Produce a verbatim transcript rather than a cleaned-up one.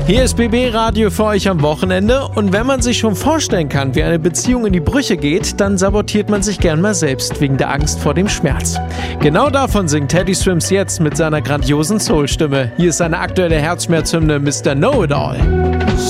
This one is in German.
Hier ist B B Radio für euch am Wochenende und wenn man sich schon vorstellen kann, wie eine Beziehung in die Brüche geht, dann sabotiert man sich gern mal selbst wegen der Angst vor dem Schmerz. Genau davon singt Teddy Swims jetzt mit seiner grandiosen Soul-Stimme. Hier ist seine aktuelle Herzschmerzhymne Mister Know-It-All.